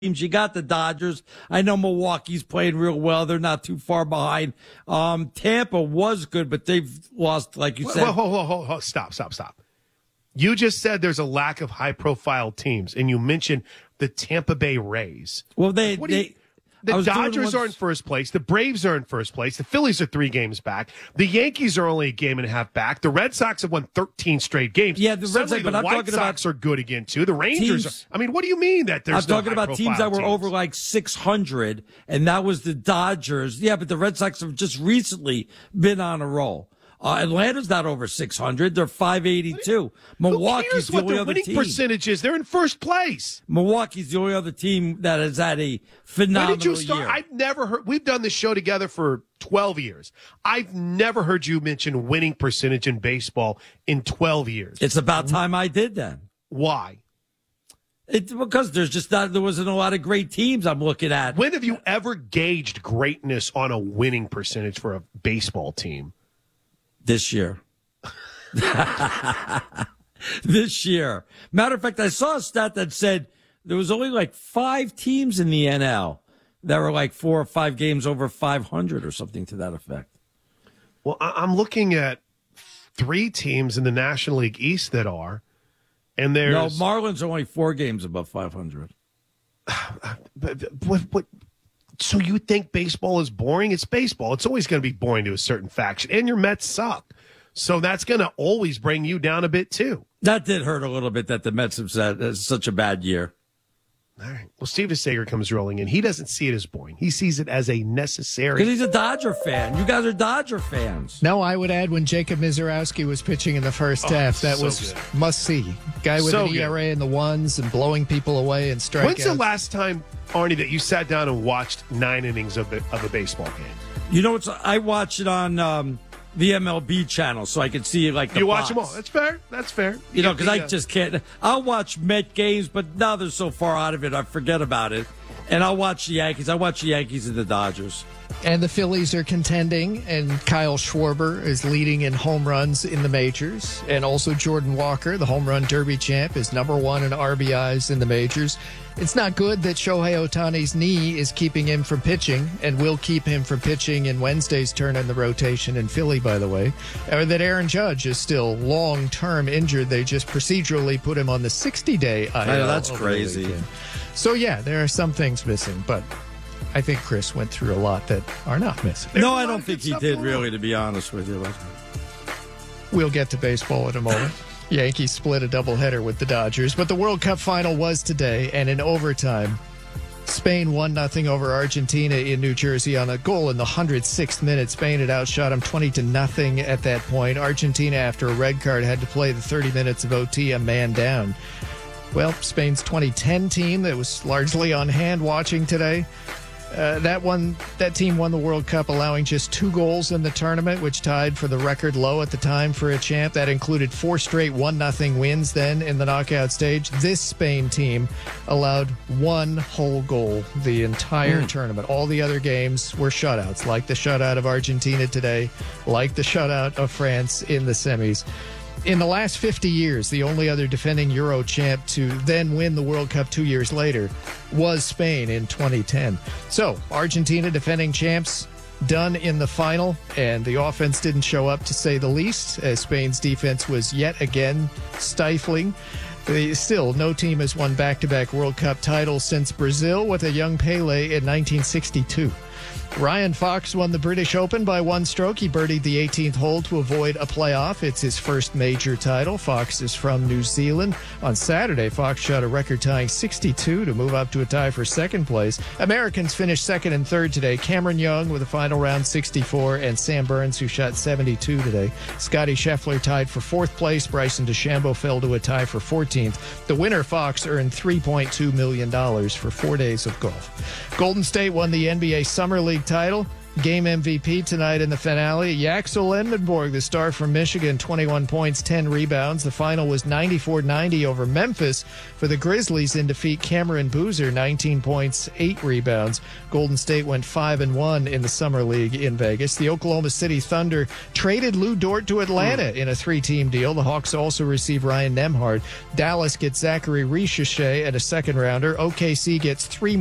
teams. You got the Dodgers. I know Milwaukee's playing real well. They're not too far behind. Tampa was good, but they've lost, like you said. Whoa. Stop. You just said there's a lack of high-profile teams, and you mentioned the Tampa Bay Rays. Well, the Dodgers are in first place. The Braves are in first place. The Phillies are 3 games back. The Yankees are only a game and a half back. The Red Sox have won 13 straight games. Yeah, the Red Sox, but I'm White talking Sox about are good again, too. The Rangers teams, are. I mean, what do you mean that there's I'm talking about teams that were over like 600, and that was the Dodgers. Yeah, but the Red Sox have just recently been on a roll. Atlanta's not over 600. They're 582. Milwaukee's the only other team. Winning percentages? They're in first place. Milwaukee's the only other team that has had a phenomenal When did you start? year. I've never heard. We've done this show together for 12 years. I've never heard you mention winning percentage in baseball in 12 years. It's about time I did then. Why? It's because there wasn't a lot of great teams I'm looking at. When have you ever gauged greatness on a winning percentage for a baseball team? This year. This year. Matter of fact, I saw a stat that said there was only like 5 teams in the NL that were like 4 or 5 games over 500 or something to that effect. Well, I'm looking at 3 teams in the National League East that are, and there's... No, Marlins are only 4 games above 500. What? So you think baseball is boring? It's baseball. It's always going to be boring to a certain faction. And your Mets suck. So that's going to always bring you down a bit, too. That did hurt a little bit that the Mets have had such a bad year. All right. Well, Steve DeSager comes rolling in. He doesn't see it as boring. He sees it as a necessary. Because he's a Dodger fan. You guys are Dodger fans. No, I would add when Jacob Mizorowski was pitching in the first half, that was good. Must-see. Guy with an ERA in the ones and blowing people away and strikeouts. When's the last time, Arnie, that you sat down and watched 9 innings of a baseball game? You know, I watch it on the MLB channel, so I can see like the You watch box. them all. That's fair. You know, because I just can't. I'll watch Met games, but now they're so far out of it, I forget about it. And I'll watch the Yankees. I watch the Yankees and the Dodgers. And the Phillies are contending, and Kyle Schwarber is leading in home runs in the majors. And also Jordan Walker, the home run derby champ, is number 1 in RBIs in the majors. It's not good that Shohei Ohtani's knee is keeping him from pitching, and will keep him from pitching in Wednesday's turn in the rotation in Philly, by the way. Or that Aaron Judge is still long-term injured. They just procedurally put him on the 60-day IL. I know, that's crazy. So, yeah, there are some things missing, but I think Chris went through a lot that are not missing. No, I don't think he did, really, to be honest with you. We'll get to baseball in a moment. Yankees split a doubleheader with the Dodgers, but the World Cup final was today, and in overtime, Spain 1-0 over Argentina in New Jersey on a goal in the 106th minute. Spain had outshot them 20-0 at that point. Argentina, after a red card, had to play the 30 minutes of OT a man down. Well, Spain's 2010 team that was largely on hand watching today, that team won the World Cup, allowing just 2 goals in the tournament, which tied for the record low at the time for a champ. That included 4 straight 1-0 wins then in the knockout stage. This Spain team allowed 1 whole goal the entire tournament. All the other games were shutouts, like the shutout of Argentina today, like the shutout of France in the semis. In the last 50 years, the only other defending Euro champ to then win the World Cup 2 years later was Spain in 2010. So, Argentina, defending champs, done in the final, and the offense didn't show up, to say the least, as Spain's defense was yet again stifling. Still, no team has won back-to-back World Cup titles since Brazil with a young Pelé in 1962. Ryan Fox won the British Open by 1 stroke. He birdied the 18th hole to avoid a playoff. It's his first major title. Fox is from New Zealand. On Saturday, Fox shot a record-tying 62 to move up to a tie for second place. Americans finished second and third today. Cameron Young with a final round 64, and Sam Burns, who shot 72 today. Scotty Scheffler tied for fourth place. Bryson DeChambeau fell to a tie for 14th. The winner, Fox, earned $3.2 million for 4 days of golf. Golden State won the NBA Summer League title. Game MVP tonight in the finale. Yaxel Lendenborg, the star from Michigan, 21 points, 10 rebounds. The final was 94-90 over Memphis for the Grizzlies in defeat. Cameron Boozer, 19 points, 8 rebounds. Golden State went 5-1 in the Summer League in Vegas. The Oklahoma City Thunder traded Lou Dort to Atlanta in a 3-team deal. The Hawks also receive Ryan Nembhard. Dallas gets Zachary Richer and a second-rounder. OKC gets 3